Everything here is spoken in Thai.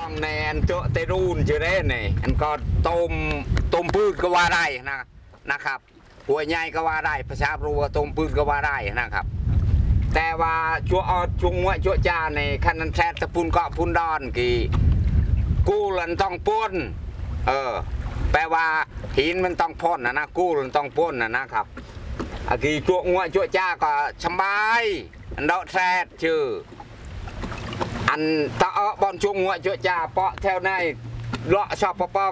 ในอันโจเตรูนจะได้เนี่ยอันก็ต้มพืชก็ว่าได้นะครับหัวใหญ่ก็ว่าได้ภาษารัวต้มพืชก็ว่าได้นะครับแต่ว่าชัวออดชุงว่าชัวจาในคันนันแทตะพุนเกาะพุนดอนกี่กู้ลันต้องป้นแปลว่าหินมันต้องพ่นนะกู้ลันต้องป้นนะครับกี่ชัวงวชัวจาก็สบายอันดอกแทดชื่ออันตะบอลชุงงวชัวจาเปาะแถวในเลาะชอบปอง